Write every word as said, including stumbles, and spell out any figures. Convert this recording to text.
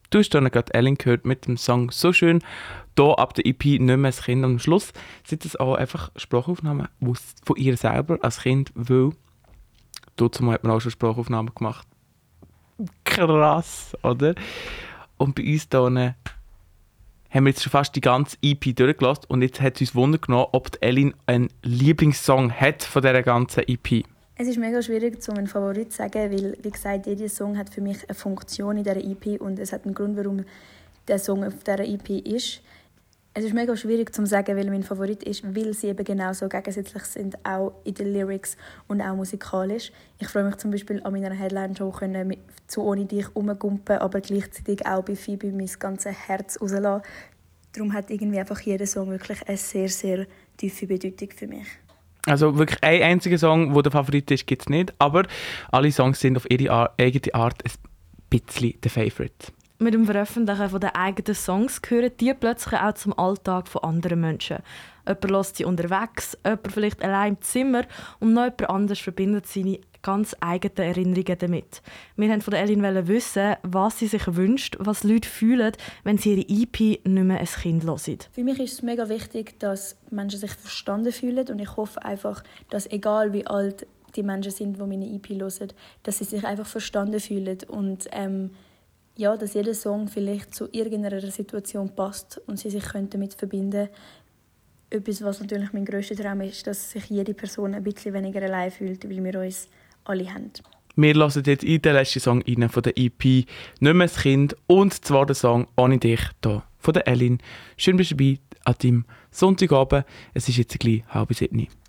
Du hast dann gerade Ellen gehört mit dem Song «So schön». Hier ab der E P «Nicht mehr ein Kind». Und am Schluss sind es auch einfach Sprachaufnahmen von ihr selber als Kind, weil dazu hat man auch schon Sprachaufnahmen gemacht. Krass, oder? Und bei uns hier haben wir jetzt schon fast die ganze E P durchgelassen und jetzt hat es uns Wunder genommen, ob die Ellen einen Lieblingssong hat von dieser ganzen E P. Es ist mega schwierig, um einen Favorit zu sagen, weil, wie gesagt, jeder Song hat für mich eine Funktion in dieser E P und es hat einen Grund, warum der Song auf dieser E P ist. Es ist mega schwierig zu sagen, weil mein Favorit ist, weil sie eben genauso gegensätzlich sind, auch in den Lyrics und auch musikalisch. Ich freue mich zum Beispiel an meiner Headline-Show mit «Zu ohne dich» rumgumpen, aber gleichzeitig auch bei Phoebe mein ganzes Herz rauslassen. Darum hat irgendwie einfach jeder Song wirklich eine sehr, sehr tiefe Bedeutung für mich. Also wirklich ein einziger Song, der der Favorit ist, gibt es nicht. Aber alle Songs sind auf ihre Ar- eigene Art ein bisschen der Favorite. Mit dem Veröffentlichen von den eigenen Songs gehören die plötzlich auch zum Alltag von anderen Menschen. Jemand hört sie unterwegs, jemand vielleicht allein im Zimmer und noch jemand anderes verbindet seine ganz eigenen Erinnerungen damit. Wir wollten von der Ellen wissen, was sie sich wünscht, was Leute fühlen, wenn sie ihre E P «Nicht mehr ein Kind» hören. Für mich ist es mega wichtig, dass Menschen sich verstanden fühlen und ich hoffe einfach, dass egal wie alt die Menschen sind, die meine E P hören, dass sie sich einfach verstanden fühlen und ähm, ja, dass jeder Song vielleicht zu irgendeiner Situation passt und sie sich damit verbinden können. Etwas, was natürlich mein grösster Traum ist, dass sich jede Person ein bisschen weniger allein fühlt, weil wir uns alle haben. Wir hören jetzt in den letzten Song rein von der E P «Nicht mehr ein Kind» und zwar den Song «Ohne dich» hier von der Ellen. Schön, bist du dabei an deinem Sonntagabend. Es ist jetzt gleich halb sieben.